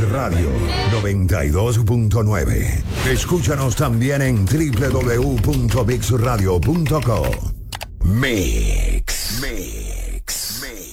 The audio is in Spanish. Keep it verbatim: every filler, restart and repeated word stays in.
Radio noventa y dos punto nueve. Escúchanos también en doble u doble u doble u punto mix radio punto co. Mix. Mix. Mix.